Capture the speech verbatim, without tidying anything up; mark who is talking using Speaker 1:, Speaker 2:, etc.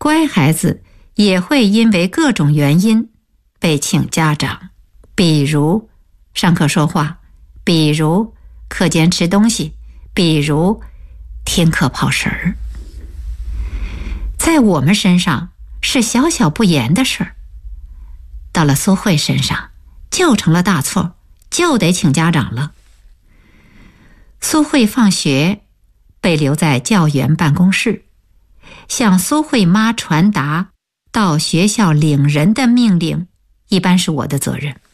Speaker 1: 乖孩子也会因为各种原因被请家长，比如上课说话，比如课间吃东西，比如听课跑神儿。在我们身上是小小不言的事儿，到了苏慧身上就成了大错，就得请家长了。苏慧放学被留在教员办公室，向苏慧妈传达到学校领人的命令，一般是我的责任。